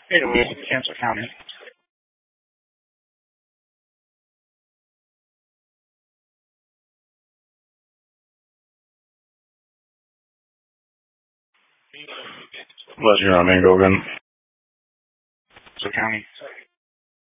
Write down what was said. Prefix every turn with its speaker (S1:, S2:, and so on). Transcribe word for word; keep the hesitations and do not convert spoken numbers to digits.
S1: Hey, Louis, Kansas County. What's your name, Gogan? Kansas County.